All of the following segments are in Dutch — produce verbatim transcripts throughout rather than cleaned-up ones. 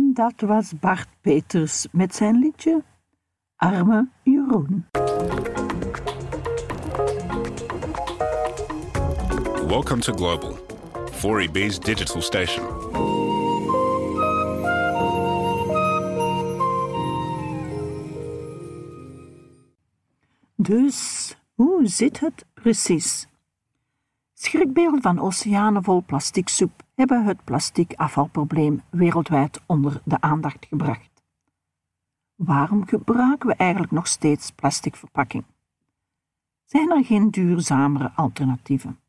En dat was Bart Peters met zijn liedje Arme Jeroen. Welcome to Global, four E B's digital station. Dus, hoe zit het precies? Schrikbeelden van oceanen vol plasticsoep hebben het plasticafvalprobleem wereldwijd onder de aandacht gebracht. Waarom gebruiken we eigenlijk nog steeds plastic verpakking? Zijn er geen duurzamere alternatieven?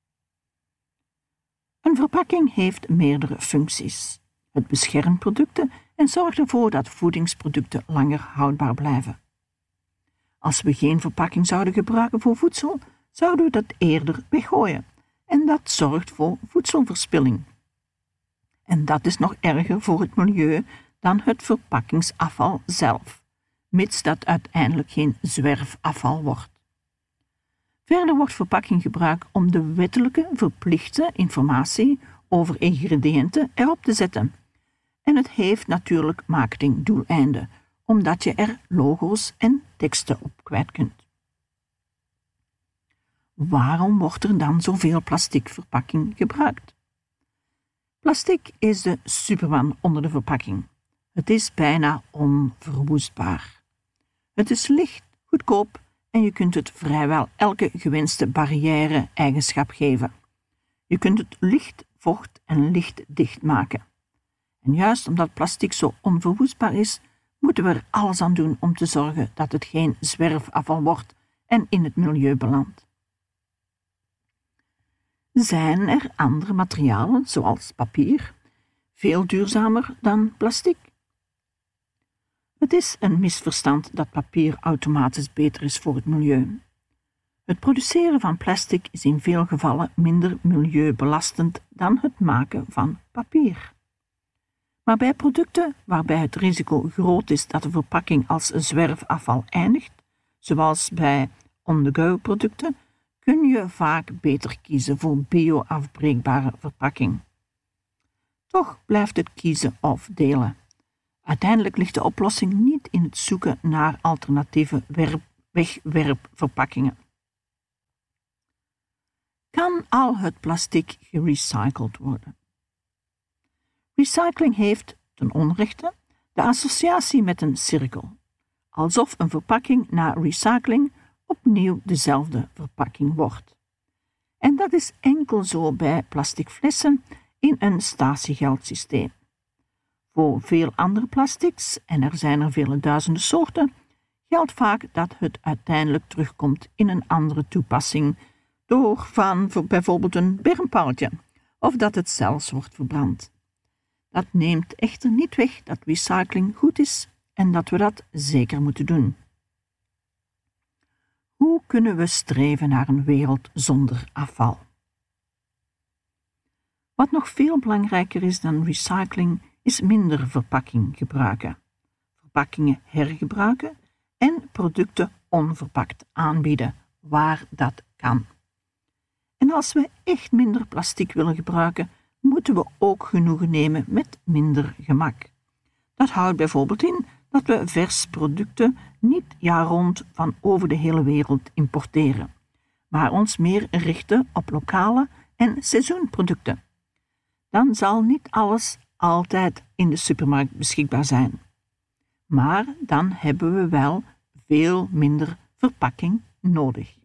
Een verpakking heeft meerdere functies. Het beschermt producten en zorgt ervoor dat voedingsproducten langer houdbaar blijven. Als we geen verpakking zouden gebruiken voor voedsel, zouden we dat eerder weggooien. En dat zorgt voor voedselverspilling. En dat is nog erger voor het milieu dan het verpakkingsafval zelf, mits dat uiteindelijk geen zwerfafval wordt. Verder wordt verpakking gebruikt om de wettelijke verplichte informatie over ingrediënten erop te zetten. En het heeft natuurlijk marketingdoeleinden, omdat je er logo's en teksten op kwijt kunt. Waarom wordt er dan zoveel plastic verpakking gebruikt? Plastic is de superman onder de verpakking. Het is bijna onverwoestbaar. Het is licht, goedkoop en je kunt het vrijwel elke gewenste barrière-eigenschap geven. Je kunt het licht, vocht en lichtdicht maken. En juist omdat plastic zo onverwoestbaar is, moeten we er alles aan doen om te zorgen dat het geen zwerfafval wordt en in het milieu belandt. Zijn er andere materialen, zoals papier, veel duurzamer dan plastic? Het is een misverstand dat papier automatisch beter is voor het milieu. Het produceren van plastic is in veel gevallen minder milieubelastend dan het maken van papier. Maar bij producten waarbij het risico groot is dat de verpakking als zwerfafval eindigt, zoals bij on-the-go producten, kun je vaak beter kiezen voor bio-afbreekbare verpakking. Toch blijft het kiezen of delen. Uiteindelijk ligt de oplossing niet in het zoeken naar alternatieve werp- wegwerpverpakkingen. Kan al het plastic gerecycled worden? Recycling heeft, ten onrechte, de associatie met een cirkel, alsof een verpakking na recycling opnieuw dezelfde verpakking wordt. En dat is enkel zo bij plastic flessen in een statiegeldsysteem. Voor veel andere plastics, en er zijn er vele duizenden soorten, geldt vaak dat het uiteindelijk terugkomt in een andere toepassing door van bijvoorbeeld een bermpaaltje, of dat het zelfs wordt verbrand. Dat neemt echter niet weg dat recycling goed is en dat we dat zeker moeten doen. Hoe kunnen we streven naar een wereld zonder afval? Wat nog veel belangrijker is dan recycling, is minder verpakking gebruiken, verpakkingen hergebruiken en producten onverpakt aanbieden, waar dat kan. En als we echt minder plastic willen gebruiken, moeten we ook genoegen nemen met minder gemak. Dat houdt bijvoorbeeld in dat we vers producten niet jaar rond van over de hele wereld importeren, maar ons meer richten op lokale en seizoenproducten. Dan zal niet alles altijd in de supermarkt beschikbaar zijn. Maar dan hebben we wel veel minder verpakking nodig.